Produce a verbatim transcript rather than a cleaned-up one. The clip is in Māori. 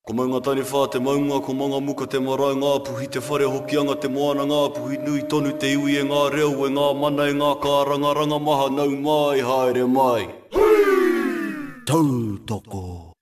Ko mai ngā tani whā te maunga, ko manga muka te marae ngā puhi, te whare hokianga te moana ngā puhi, nui tonu te iwi e ngā reo, e ngā mana e ngā kāranga ranga maha nau mai, haere mai. Tautoko.